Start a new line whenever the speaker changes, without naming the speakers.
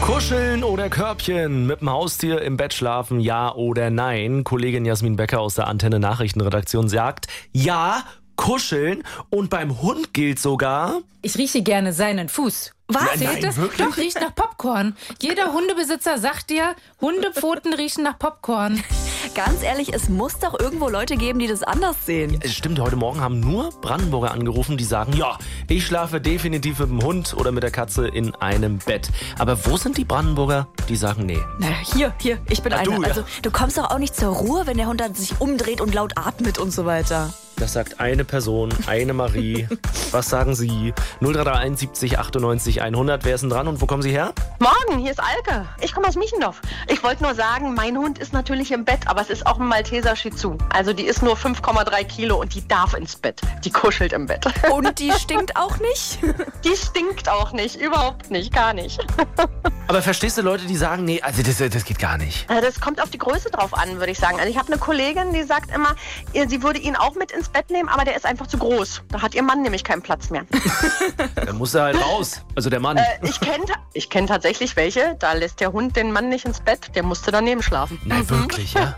Kuscheln oder Körbchen, mit dem Haustier im Bett schlafen, ja oder nein? Kollegin Jasmin Becker aus der Antenne Nachrichtenredaktion sagt, ja, kuscheln, und beim Hund gilt sogar...
Ich rieche gerne seinen Fuß.
Was?
Seht das?
Wirklich?
Doch, riecht nach Popcorn. Jeder Hundebesitzer sagt dir, Hundepfoten riechen nach Popcorn.
Ganz ehrlich, es muss doch irgendwo Leute geben, die das anders sehen.
Es stimmt, heute Morgen haben nur Brandenburger angerufen, die sagen, ja, ich schlafe definitiv mit dem Hund oder mit der Katze in einem Bett. Aber wo sind die Brandenburger, die sagen, nee?
Na, hier, ich bin einer.
du, ja.
Also, du kommst doch auch nicht zur Ruhe, wenn der Hund dann sich umdreht und laut atmet und so weiter.
Das sagt eine Person, eine Marie. Was sagen Sie? 0331 70 98 100. Wer ist denn dran und wo kommen Sie her?
Morgen, hier ist Alke. Ich komme aus Miechendorf. Ich wollte nur sagen, mein Hund ist natürlich im Bett, aber es ist auch ein Malteser Shih Tzu. Also die ist nur 5,3 Kilo und die darf ins Bett. Die kuschelt im Bett.
Und die stinkt auch nicht?
Die stinkt auch nicht, überhaupt nicht, gar nicht.
Aber verstehst du Leute, die sagen, nee, also das geht gar nicht?
Das kommt auf die Größe drauf an, würde ich sagen. Also ich habe eine Kollegin, die sagt immer, sie würde ihn auch mit ins Bett nehmen, aber der ist einfach zu groß. Da hat ihr Mann nämlich keinen Platz mehr.
Dann muss er halt raus. Also der Mann.
Ich kenn tatsächlich welche, da lässt der Hund den Mann nicht ins Bett, der musste daneben schlafen.
Nein, wirklich, ja?